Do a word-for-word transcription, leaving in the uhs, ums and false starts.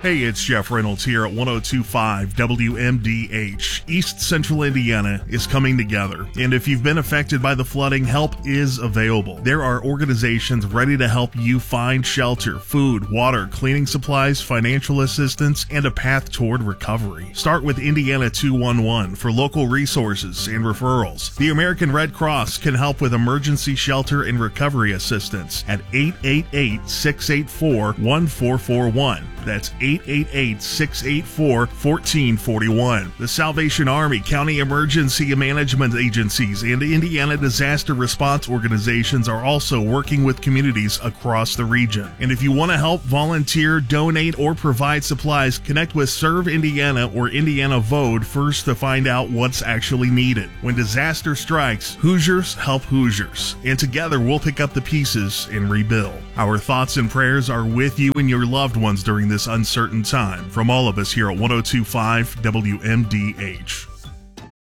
Hey, it's Jeff Reynolds here at one oh two point five W M D H. East Central Indiana is coming together, and if you've been affected by the flooding, help is available. There are organizations ready to help you find shelter, food, water, cleaning supplies, financial assistance, and a path toward recovery. Start with Indiana two one one for local resources and referrals. The American Red Cross can help with emergency shelter and recovery assistance at eight eight eight, six eight four, one four four one. That's eight eight eight, six eight four, one four four one. The Salvation Army, county emergency management agencies, and Indiana disaster response organizations are also working with communities across the region. And if you want to help, volunteer, donate, or provide supplies, connect with Serve Indiana or Indiana Vode first to find out what's actually needed. When disaster strikes, Hoosiers help Hoosiers, and together we'll pick up the pieces and rebuild. Our thoughts and prayers are with you and your loved ones during this uncertain time. From all of us here at one oh two point five W M D H.